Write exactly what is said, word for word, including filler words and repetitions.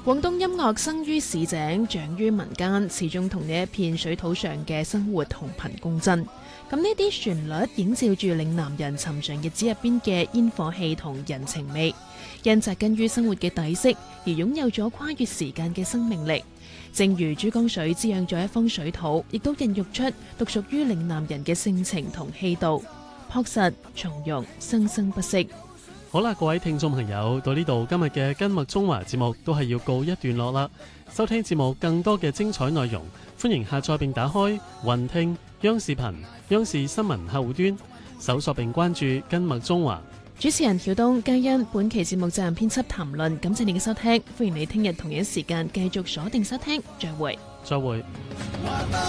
廣東音樂生於市井，長於民間，始終同呢一片水土上嘅生活同頻共振。咁呢啲旋律映照住嶺南人尋常日子入邊嘅煙火氣同人情味，因紮根於生活嘅底色而擁有咗跨越時間嘅生命力。正如珠江水滋養咗一方水土，亦都孕育出獨屬於嶺南人嘅性情同氣度，樸實從容，生生不息。 好啦，各位聽眾朋友，到呢度今日嘅跟麥中華節目都係要告一段落啦。收聽節目更多嘅精彩內容，歡迎下載並打開雲聽、央視頻、央視新聞客戶端，搜索並關注跟麥中華。 主持人曉東、嘉欣，本期節目責任編輯譚論，感謝你嘅收聽，歡迎你聽日同樣時間繼續鎖定收聽，再會。 再會。